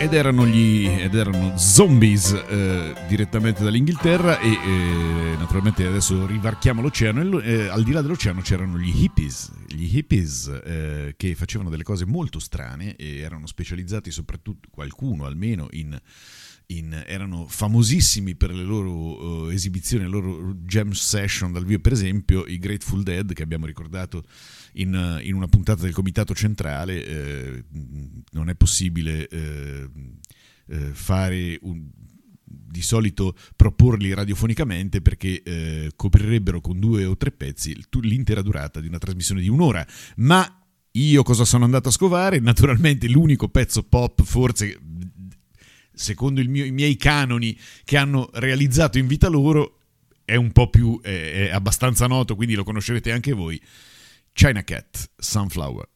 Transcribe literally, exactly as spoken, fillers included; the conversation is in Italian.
ed erano gli ed erano Zombies, eh, direttamente dall'Inghilterra, e eh, naturalmente adesso rivarchiamo l'oceano, e eh, al di là dell'oceano c'erano gli hippies, gli hippies eh, che facevano delle cose molto strane e erano specializzati, soprattutto qualcuno almeno in In, erano famosissimi per le loro uh, esibizioni, le loro jam session dal vivo. Per esempio i Grateful Dead, che abbiamo ricordato in, uh, in una puntata del Comitato Centrale. Eh, non è possibile eh, eh, fare un, di solito proporli radiofonicamente, perché eh, coprirebbero con due o tre pezzi l'intera durata di una trasmissione di un'ora. Ma io cosa sono andato a scovare? Naturalmente l'unico pezzo pop, forse secondo il mio, i miei canoni, che hanno realizzato in vita loro, è un po' più, è, è abbastanza noto, quindi lo conoscerete anche voi: China Cat, Sunflower.